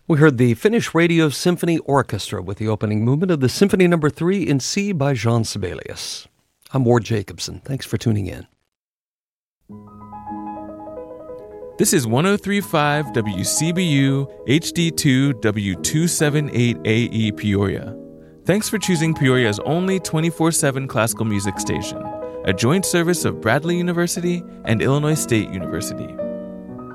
We heard the Finnish Radio Symphony Orchestra with the opening movement of the Symphony No. 3 in C by Jean Sibelius. I'm Ward Jacobson. Thanks for tuning in. This is 103.5 WCBU HD2 W278AE Peoria. Thanks for choosing Peoria's only 24/7 classical music station, a joint service of Bradley University and Illinois State University.